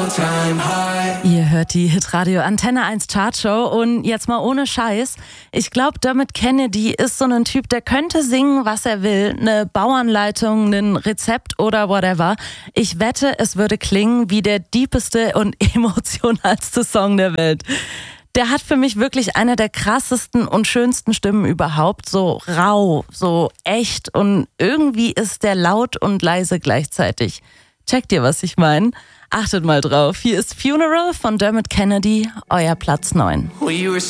Ihr hört die Hitradio Antenne 1 Chartshow und jetzt mal ohne Scheiß. Ich glaube, Dermot Kennedy ist so ein Typ, der könnte singen, was er will. Eine Bauanleitung, ein Rezept oder whatever. Ich wette, es würde klingen wie der deepeste und emotionalste Song der Welt. Der hat für mich wirklich eine der krassesten und schönsten Stimmen überhaupt. So rau, so echt und irgendwie ist der laut und leise gleichzeitig. Checkt ihr, was ich meine? Achtet mal drauf. Hier ist Funeral von Dermot Kennedy, euer Platz 9.